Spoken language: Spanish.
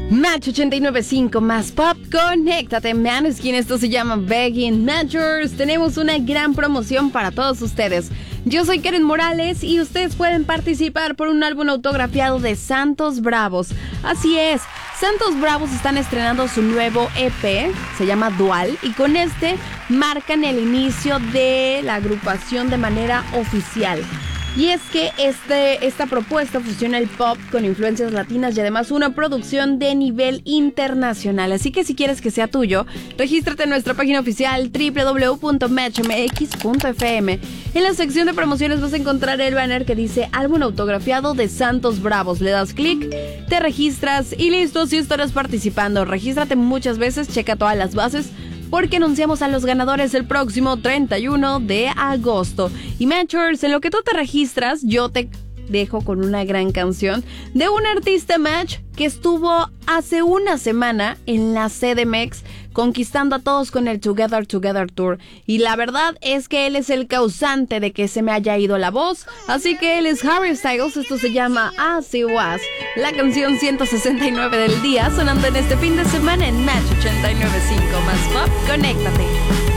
Match 89.5 más pop, conéctate, Maneskin, esto se llama Begging Matchers. Tenemos una gran promoción para todos ustedes. Yo soy Karen Morales y ustedes pueden participar por un álbum autografiado de Santos Bravos. Así es, Santos Bravos están estrenando su nuevo EP, se llama Dual, y con este marcan el inicio de la agrupación de manera oficial. Y es que esta propuesta fusiona el pop con influencias latinas y además una producción de nivel internacional. Así que si quieres que sea tuyo, regístrate en nuestra página oficial www.matchmx.fm. En la sección de promociones vas a encontrar el banner que dice álbum autografiado de Santos Bravos. Le das clic, te registras y listo, así estarás participando. Regístrate muchas veces, checa todas las bases, porque anunciamos a los ganadores el próximo 31 de agosto. Y Matchers, en lo que tú te registras, yo te dejo con una gran canción de un artista Match que estuvo hace una semana en la CDMX conquistando a todos con el Together Together Tour. Y la verdad es que él es el causante de que se me haya ido la voz. Así que él es Harry Styles, esto se llama As It Was. La canción 169 del día sonando en este fin de semana en Match 89.5 más pop. Conéctate.